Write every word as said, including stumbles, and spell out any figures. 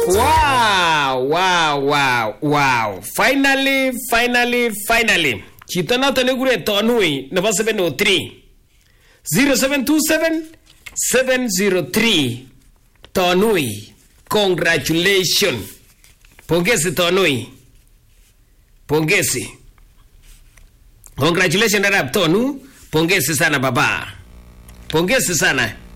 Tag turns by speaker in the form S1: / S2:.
S1: Wow, wow, wow, wow. Finally, finally, finally. Chito noto nekure Tonui nebo seven oh three zero seven two seven seven zero three. Tonui, congratulations. Pongezi Tonui. Pongezi. Congratulations Arab Tonu. Pongezi sana baba. Pongezi sana.